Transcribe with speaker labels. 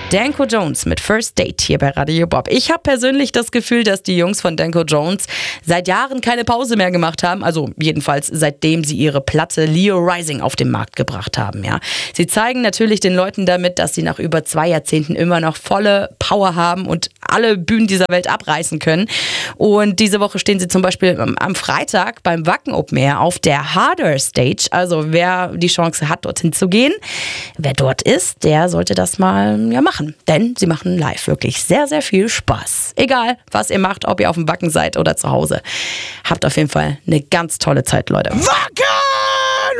Speaker 1: Danko Jones mit First Date hier bei Radio Bob. Ich habe persönlich das Gefühl, dass die Jungs von Danko Jones seit Jahren keine Pause mehr gemacht haben. Also jedenfalls seitdem sie ihre Platte Leo Rising auf den Markt gebracht haben. Ja. Sie zeigen natürlich den Leuten damit, dass sie nach über 2 Jahrzehnten immer noch volle Power haben und alle Bühnen dieser Welt abreißen können. Und diese Woche stehen sie zum Beispiel am Freitag beim Wacken Open Air auf der Harder Stage. Also wer die Chance hat, dorthin zu gehen, wer dort ist, der sollte das mal machen. Denn sie machen live wirklich sehr, sehr viel Spaß. Egal, was ihr macht, ob ihr auf dem Wacken seid oder zu Hause. Habt auf jeden Fall eine ganz tolle Zeit, Leute.
Speaker 2: Wacken!